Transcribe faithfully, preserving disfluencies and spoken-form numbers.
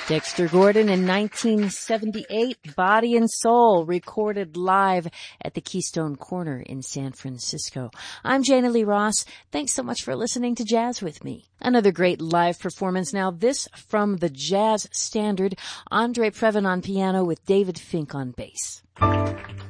Dexter Gordon in nineteen seventy-eight, Body and Soul, recorded live at the Keystone Corner in San Francisco. I'm Jana Lee Ross. Thanks so much for listening to Jazz with me. Another great live performance now, this from the Jazz Standard, Andre Previn on piano with David Fink on bass.